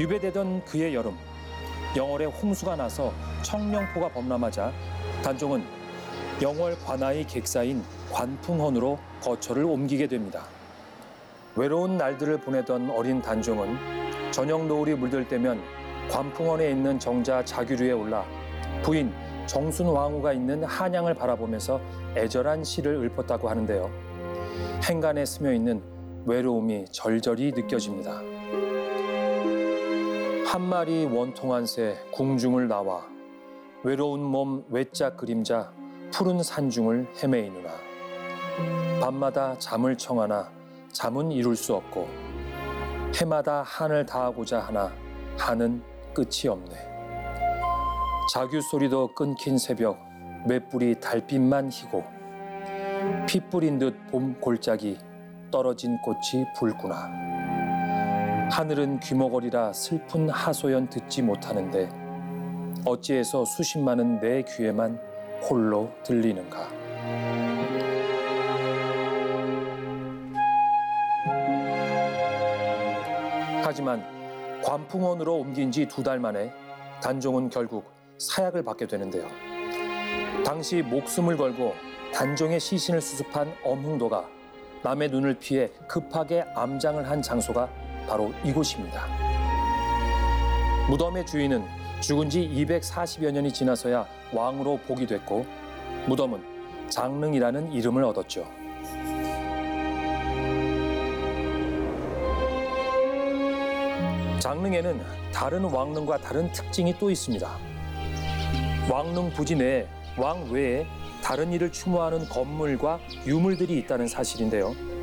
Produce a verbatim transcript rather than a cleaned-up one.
유배되던 그의 여름, 영월에 홍수가 나서 청령포가 범람하자 단종은 영월 관아의 객사인 관풍헌으로 거처를 옮기게 됩니다. 외로운 날들을 보내던 어린 단종은 저녁 노을이 물들 때면 관풍헌에 있는 정자 자규류에 올라 부인 정순왕후가 있는 한양을 바라보면서 애절한 시를 읊었다고 하는데요. 행간에 스며 있는 외로움이 절절히 느껴집니다. 한 마리 원통한 새 궁중을 나와 외로운 몸 외짝 그림자 푸른 산중을 헤매이누나 밤마다 잠을 청하나 잠은 이룰 수 없고 해마다 한을 다하고자 하나 한은 끝이 없네. 자규 소리도 끊긴 새벽 맷불이 달빛만 희고 피 뿌린 듯 봄 골짜기 떨어진 꽃이 붉구나. 하늘은 귀머거리라 슬픈 하소연 듣지 못하는데 어찌해서 수십만은 내 귀에만 홀로 들리는가. 하지만 관풍헌으로 옮긴 지 두 달 만에 단종은 결국 사약을 받게 되는데요. 당시 목숨을 걸고 단종의 시신을 수습한 엄흥도가 남의 눈을 피해 급하게 암장을 한 장소가 바로 이곳입니다. 무덤의 주인은 죽은 지 이백사십여 년이 지나서야 왕으로 복이 됐고 무덤은 장릉이라는 이름을 얻었죠. 장릉에는 다른 왕릉과 다른 특징이 또 있습니다. 왕릉 부지 내에 왕 외에 다른 일을 추모하는 건물과 유물들이 있다는 사실인데요.